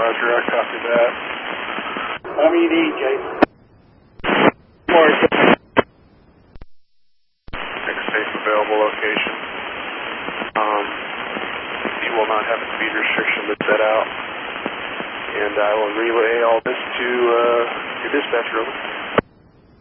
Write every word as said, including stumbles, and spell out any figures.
Roger, I copy that. I'm E D, Jason. Next safe available location. Um, you will not have a speed restriction to set out. And I will relay all this to uh, your dispatch room.